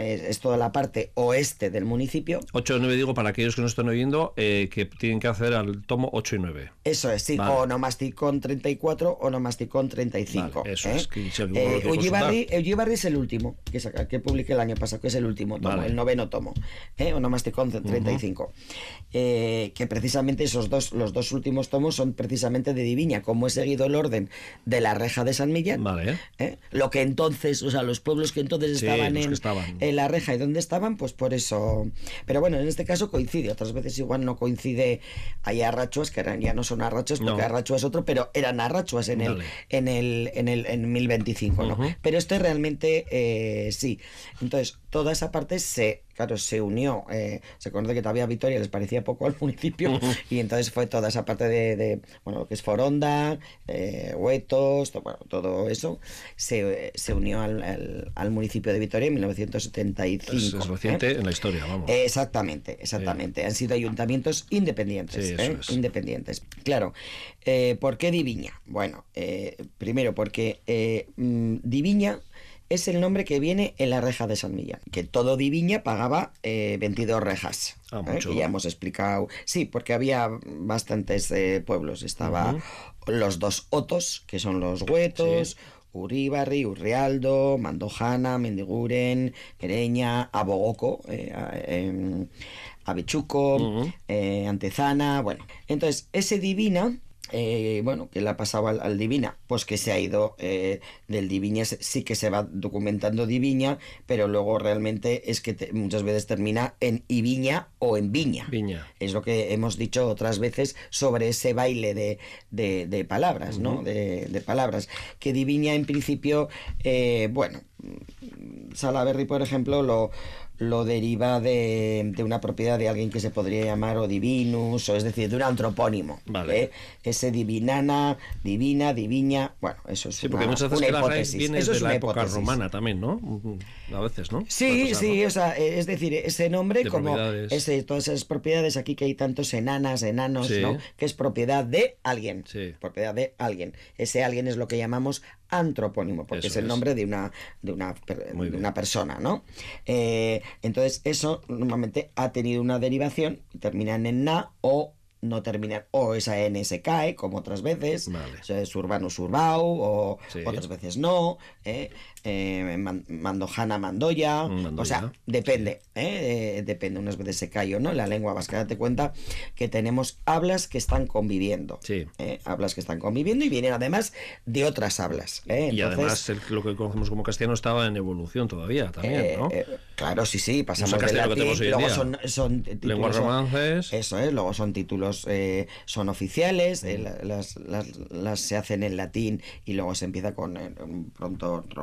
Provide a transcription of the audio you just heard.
es toda la parte oeste del municipio. 8 y 9, digo, para aquellos que no están oyendo, que tienen que acceder al tomo 8 y 9. Eso es, sí, vale. Onomasticón 34, Onomasticón 35. Vale, eso es. Eusíbarri es el último que publiqué el año pasado, que es el último tomo, vale. El 9º tomo, Onomasticón 35. Que precisamente los dos últimos tomos son precisamente de Diviña, como he seguido el orden de la reja de San Millán, vale. Lo que entonces, o sea, los pueblos que entonces estaban en la reja y donde estaban, pues por eso. Pero bueno, en este caso coincide, otras veces igual no coincide. Hay arrachuas que ya no son arrachuas, porque arrachua es otro, pero eran arrachuas en 1025, ¿no? Pero este realmente sí. Entonces, toda esa parte se unió. Se conoce que todavía Vitoria les parecía poco al municipio, y entonces fue toda esa parte de lo que es Foronda, Huetos, todo eso se unió al municipio de Vitoria en 1975. Es reciente en la historia, vamos. Exactamente. Han sido ayuntamientos independientes. Sí, eso es. Independientes. Claro. ¿Por qué Diviña? Bueno, primero porque Diviña es el nombre que viene en la reja de San Millán, que todo Diviña pagaba 22 rejas. Que ya hemos explicado. Sí, porque había bastantes pueblos. Estaba los 2 Otos, que son los Huetos, sí. Uribarri, Urrialdo, Mandojana, Mendiguren, Ereña, Abogoco, Avechuco, Antezana. Bueno, entonces ese Divina, que la pasaba al Divina, pues que se ha ido del Diviña, sí que se va documentando Diviña, pero luego realmente es que muchas veces termina en Iviña o en Viña. Es lo que hemos dicho otras veces sobre ese baile de palabras, ¿no? De palabras, que Diviña en principio, Salaberry, por ejemplo, lo deriva de una propiedad de alguien que se podría llamar o divinus, o es decir, de un antropónimo. Vale. Ese divinana, divina, diviña, bueno, eso es porque muchas veces la raíz viene de la época romana también, ¿no? A veces, ¿no? Sí, o sea, es decir, ese nombre, como todas esas propiedades aquí que hay tantos enanos, sí. ¿no? Que es propiedad de alguien. Sí. Propiedad de alguien. Ese alguien es lo que llamamos antropónimo, porque es el nombre de una persona, ¿no? Entonces eso normalmente ha tenido una derivación, terminan en na o no terminar, o esa N se cae, como otras veces, vale. O sea, es urbanus urbau, o sí. Otras veces no, Mandojana, Mandoya, o sea, depende, sí. Depende, unas veces se cae o no. En la lengua vasca, date cuenta que tenemos hablas que están conviviendo, sí. Hablas que están conviviendo y vienen además de otras hablas, Entonces, y además lo que conocemos como castellano estaba en evolución todavía, también, ¿no? Claro, sí, pasamos del latín, luego son títulos, lenguas romances, eso es, luego son títulos, son oficiales, las se hacen en latín y luego se empieza con pronto